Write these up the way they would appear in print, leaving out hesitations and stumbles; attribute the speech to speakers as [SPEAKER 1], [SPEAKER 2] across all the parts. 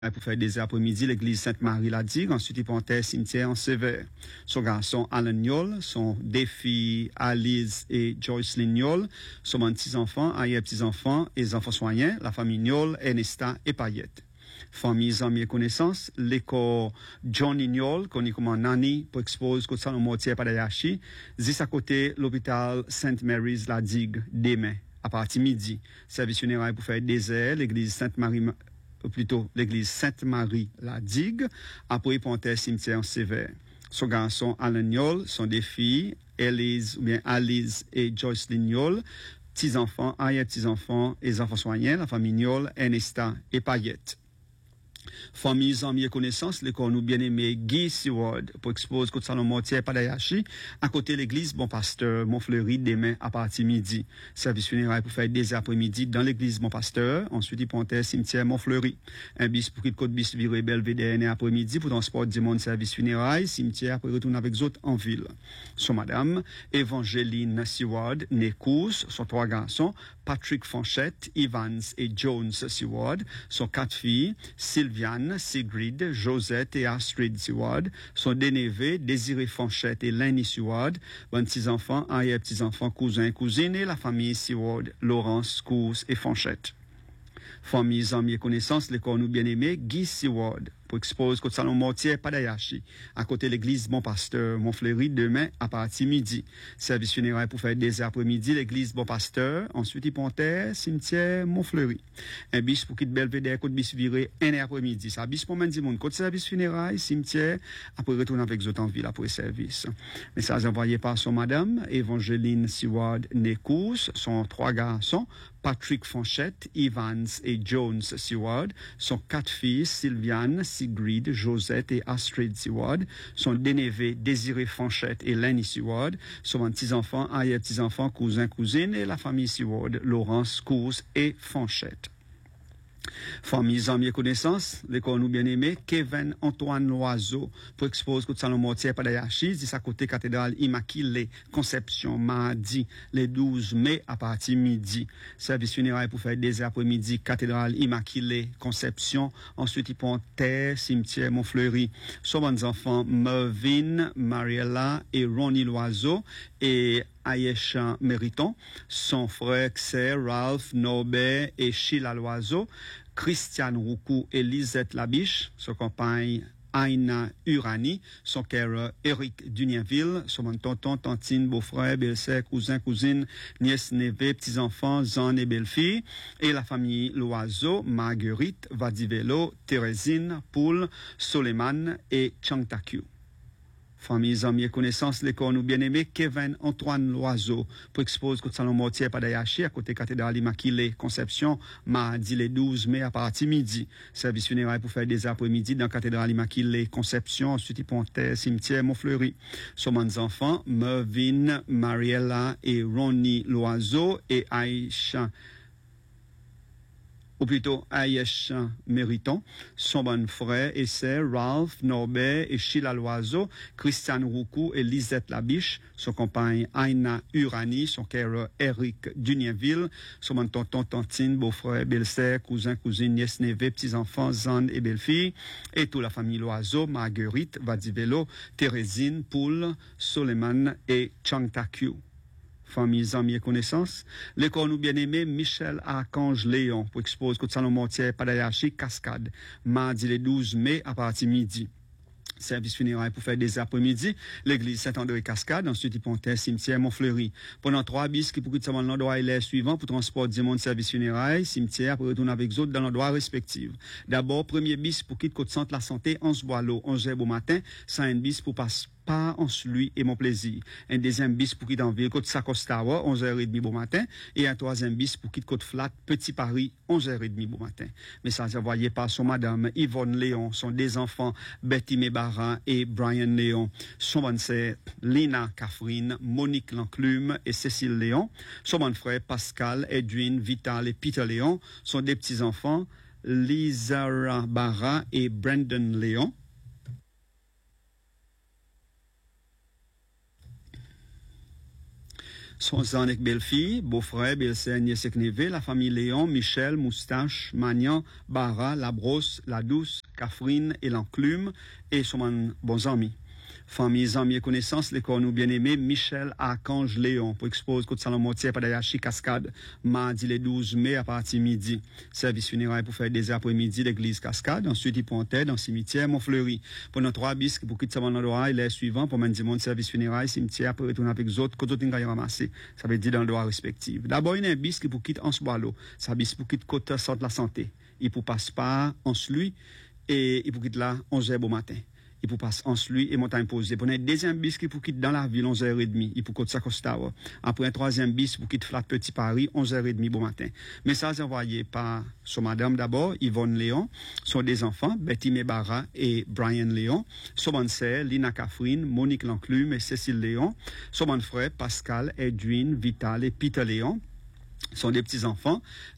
[SPEAKER 1] pour faire des après-midi, l'église Sainte-Marie-la-Digue, ensuite il pontait cimetière en Sévère. Son garçon Alan Yol, son deux filles Alice et Joyce Lignol, son petits-enfants, arrière petits-enfants et les enfants soignants, la famille Niol, Ernesta et Payette. Famille, amis et connaissances, l'école John Ignol, connu comme Nani, pour exposer contre ça, le mortier Padayashi, juste à côté l'hôpital St. Mary's la Digue, demain, à partir midi. Service funéraire pour faire des airs, l'église Sainte-Marie, plutôt l'église Sainte-Marie la Digue, après Pontet cimetière Sévère. Son garçon Alan Yol, son deux filles, Elise ou bien Alice et Joyce Lignol, petits-enfants, arrière-petits-enfants et les enfants soignants, la famille Niol, Ernesta et Payette. Famille, amis et connaissances, l'école nous bien-aimé Guy Seward pour exposer contre Salon Mortier Padayashi, à côté l'église Bon Pasteur, Montfleury, demain à partir midi. Service funéraire pour faire des après-midi dans l'église Bon Pasteur, ensuite il pontait cimetière Montfleury. Un bis pour qu'il côte bis viré Belvédère après-midi pour transport du monde service funéraire, cimetière pour retourner avec les autres en ville. Son madame, Evangeline Seward, née Course, son trois garçons, Patrick Fanchette, Evans et Jones Seward, son quatre filles, Sylviane, Sigrid, Josette et Astrid Seward, son deux neveux, Désiré Fanchette et Lenny Seward, 26 enfants, arrière-petits-enfants, cousins, cousines et la famille Seward, Laurence, Course et Fanchette. Famille, amis et connaissances, l'école nous bien-aimé Guy Seward pour exposer contre Salon Mortier Padayashi, à côté l'église Bon Pasteur, Montfleury, demain à partir midi. Service funéraire pour faire des après-midi, l'église Bon Pasteur, ensuite il pontait cimetière Montfleury. Un bis pour quitter Belvédère, côte bis viré, un après-midi. Ça bis pour mener du monde, côte service funéraire, cimetière, après retourner avec autres en ville après service. Message envoyé par son madame, Evangeline Seward Nécous, son trois garçons, Patrick Fanchette, Evans et Jones Seward, son quatre filles, Sylviane, Sigrid, Josette et Astrid Seward, son deux neveux, Désiré Fanchette et Lenny Seward, son petits-enfants, arrière-petits-enfants, cousins, cousines et la famille Seward, Laurence, Course et Fanchette. Famille, amis et connaissances, l'école nous bien-aimé, Kevin Antoine Loiseau, pour exposer contre Salon Mortier Padayashi, dit sa côté cathédrale Immaculée Conception, mardi, le 12 mai, à partir midi. Service funéraire pour faire des après-midi, cathédrale Immaculée Conception, ensuite il pontait, cimetière Montfleury. Son bons enfants, Mervyn, Mariella et Ronnie Loiseau, et Aïcha Mériton, son frère Xer, Ralph, Norbert et Sheila Loiseau, Christiane Roucou et Lisette Labiche, son compagne Aina Urani, son père Eric Dunienville, son tonton, tantine, beau-frère, belle-sœur, cousin, cousine, nièce, neveu, petits-enfants, Zan et belle-fille, et la famille Loiseau, Marguerite, Vadivelo, Thérésine, Poul, Soleiman et Changtakiu. Famille, amis et connaissances, l'école nous bien-aimé, Kevin Antoine Loiseau, pour exposer contre Salon Mortier Padayashi, à côté cathédrale Immaculée Conception, mardi le 12 mai à partir midi. Service funéraire pour faire des après-midi dans cathédrale Immaculée Conception, ensuite il pontait cimetière Montfleury. Son enfants, Mervyn, Mariella et Ronnie Loiseau et Aïcha, ou plutôt Aïcha Mériton, son bon frère et sœur Ralph, Norbert et Sheila Loiseau, Christiane Roucou et Lisette Labiche, son compagne Aina Urani, son père Eric Dunienville, son bon tonton, tantine, beau-frère, belle-sœur, cousin, cousine, nièce, neveu, petits-enfants, Zan et belle-fille, et toute la famille Loiseau, Marguerite, Vadivelo, Thérésine, Poul, Soleiman et Changtakiu. Famille, amis et connaissances, l'école nous bien-aimé Michel Archange Léon pour exposer contre Salon Mortier Padayashi Cascade, mardi le 12 mai à partir midi. Service funéraire pour faire des après-midi, l'église Saint-André Cascade, ensuite il pontait cimetière Montfleury. Pendant 3 bis qui pour que l'endroit il est suivant pour transport du monde service funéraire, cimetière pour retourner avec autres dans l'endroit respectif. D'abord, premier bis pour quitter côte centre la santé, 11 Boileau, 11h au matin, 5 bis pour passer pas en celui et mon plaisir. Un deuxième bis pour quitter en ville, côte Sacostawa, 11h30 bon matin. Et un troisième bis pour quitter côte flat, Petit Paris, 11h30 bon matin. Message envoyé par son madame Yvonne Léon, son deux enfants, Betty Mebara et Brian Léon. Son bonne sœur, Lina Catherine, Monique Lanclume et Cécile Léon. Son bon frère, Pascal, Edwin, Vital et Peter Léon. Son deux petits enfants, Lizara Barra et Brandon Léon. Son zan avec belle-fille, beau-frère, belle-sœur, nièce et neveu, la famille Léon, Michel, Moustache, Magnan, Barra, La Brosse, La Douce, Catherine et l'Enclume, et son bons amis. Famille, amis et connaissances, les corps nous bien-aimés, Michel, Archange, Léon, pour expose côte Salon-Mortier, Padayachi, Cascade, mardi le 12 mai à partir midi. Service funéraire pour faire des après-midi, l'église Cascade, ensuite il pontait dans le cimetière Montfleury. Pendant 3 bis, pour quitter sa endroit, il est suivant, pour mener du monde service funéraire, cimetière, pour retourner avec les autres, côté tout le ramasser. Ça veut dire dans le droit respectif. D'abord, il y a un bis qui pour quitter en Boileau. Ça bis pour quitter côté centre de la santé. Il pour passe par en lui, et il pour quitter là 11h au matin. Il pour passer en lui et montagne posée. Pour un deuxième bis qui pour quitter dans la ville 11h30, il pour côte Sacostawa. Après un troisième bis pour quitter Flat Petit Paris 11h30 bon matin. Message envoyé par son madame d'abord, Yvonne Léon, son des enfants, Betty Mebara et Brian Léon, son bonne sœur, Lina Catherine, Monique Lanclume et Cécile Léon, son bon frère, Pascal, Edwin, Vital et Peter Léon, sont des petits enfants,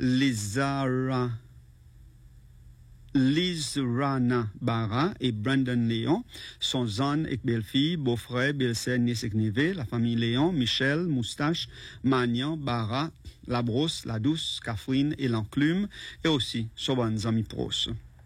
[SPEAKER 1] Liz Rana Barra et Brandon Léon, son zan et belle-fille, beau-frère, belle-sœur, nièce et neveu, la famille Léon, Michel, Moustache, Magnan, Barra, La Brosse, La Douce, Catherine et l'Enclume, et aussi son bon amis pros.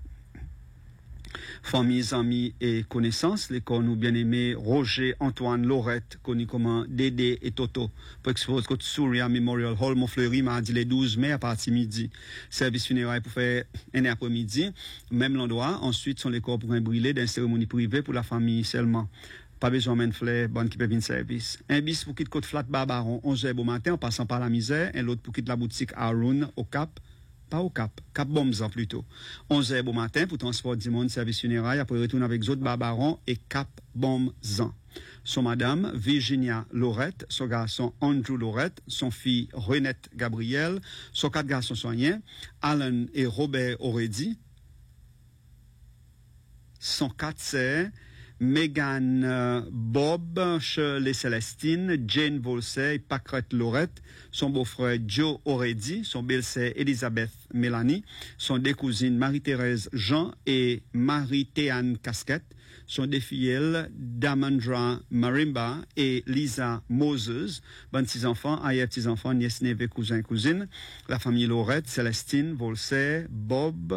[SPEAKER 1] Famille, amis et connaissances, les corps nous bien-aimés, Roger, Antoine, Laurette, connus comme Dédé et Toto, pour exposer côté Souria Memorial Hall, Montfleury, mardi le 12 mai à partir midi. Service funéraire pour faire un après-midi, même l'endroit. Ensuite, sont les corps pour un brûler d'une cérémonie privée pour la famille seulement. Pas besoin de fleurs, bonne qui peut venir service. Un bis pour quitter côte Flat Barbaron, 11h au matin, en passant par la misère, et l'autre pour quitter la boutique Haroun, au Cap. Pas au Cap Bombzan plutôt. 11h au matin pour transport du monde, service funéraire, après retourner avec Zot Barbaron et Cap Bombzan. Son madame, Virginia Laurette, son garçon Andrew Laurette, son fille Renette Gabriel, son 4 garçons soignants, Alan et Robert Oredi, son 4 sœurs, Megan Bob, Shirley Célestine, Jane Volsey, Pacrette Laurette, son beau-frère Joe Oredi, son belle-sœur Elisabeth Mélanie, son deux cousines Marie-Thérèse Jean et Marie-Théane Casquette, son deux filles Damandra Marimba et Lisa Moses, bonnes petits-enfants, aïe petits-enfants, nièces, neveux, cousins, cousines, la famille Laurette, Célestine, Volsey, Bob,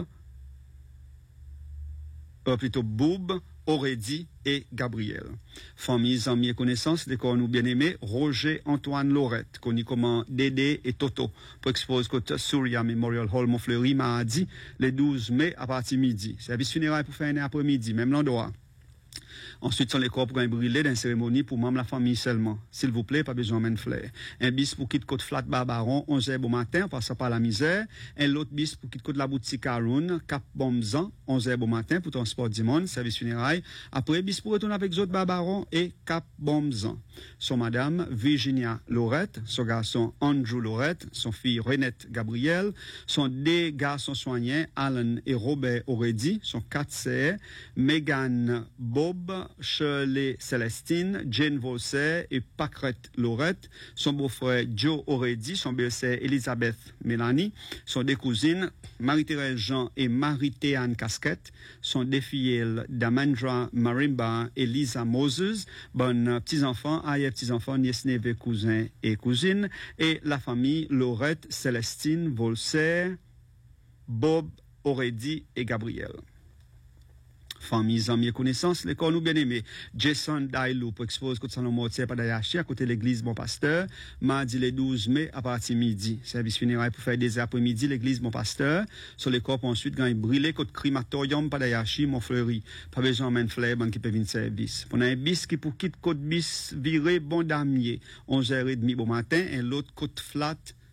[SPEAKER 1] plutôt Boub, Oredi et Gabriel. Famille, amis et connaissances, les corps nous bien-aimés, Roger, Antoine, Laurette, connus comme Dédé et Toto, pour exposer côté Souria Memorial Hall, Montfleury, mardi, le 12 mai à partir midi. Service funéraire pour faire un après-midi, même l'endroit. Ensuite, sont les corps pour un brûler d'une cérémonie pour membre de la famille seulement. S'il vous plaît, pas besoin de fleurs. Un bis pour quitter côte Flat Barbaron, 11h au matin, en passant par la misère. Un autre bis pour quitter côte la boutique Haroun, Cap Bombzan, 11h au matin, pour transport du monde, service funérailles. Après, bis pour retourner avec Zot Barbaron et Cap Bombzan. Son madame, Virginia Laurette, son garçon Andrew Laurette, son fille Renette Gabriel, son deux garçons soignants, Alan et Robert Oredi, son 4 sœurs, Megan Bob, Shirley Célestine, Jane Volsey et Pacrette Laurette, son beau-frère Joe Oredi, son belle-sœur Elisabeth Mélanie, son deux cousines Marie-Thérèse Jean et Marie-Théane Casquette, son deux filles Damandra Marimba et Lisa Moses, bonnes petits-enfants, aïe petits-enfants, nièces, neveux, cousins et cousines, et la famille Laurette, Célestine, Volsey, Bob, Oredi et Gabriel. Famille, amis et connaissances, les corps nous bien-aimés. Jason Dailou pour exposer côté Salon Mortier Padayachi à côté de l'église Bon Pasteur, mardi le 12 mai à partir midi. Service funéraire pour faire des après-midi l'église Bon Pasteur. Sur les corps pour ensuite gagner brûler côté crématorium Padayachi Montfleury. Pas besoin de fleur bon qui peut venir service. On a un bis qui pour quitter côte bis viré bon damier 11h30 bon matin et l'autre côte flat.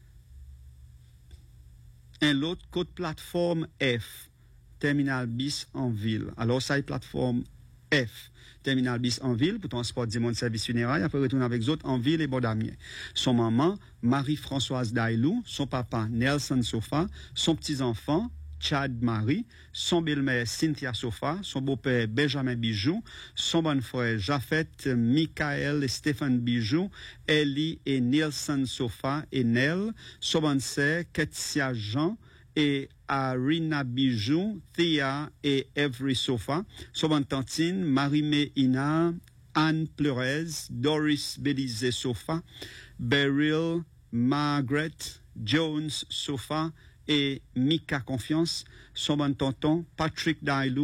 [SPEAKER 1] Et l'autre côte plateforme F. Terminal bis en ville. Alors, ça est plateforme F. Terminal bis en ville pour transport du monde service funéraire. Après, retourner avec autres en ville et Bodamier. Son maman, Marie-Françoise Dailou. Son papa, Nelson Sofa. Son petit-enfant, Chad Marie. Son belle-mère, Cynthia Sofa. Son beau-père, Benjamin Bijou. Son bon frère, Jafet, Michael et Stéphane Bijou. Ellie et Nielsen Sofa et Nel. Son bonne sœur, Ketia Jean. Et Arina Bijou, Thea et Every Sofa, son bonne tantine, Marie-Mé Ina, Anne Pleurez, Doris Belize Sofa, Beryl Margaret Jones Sofa et Mika Confiance, son bon tonton Patrick Dailou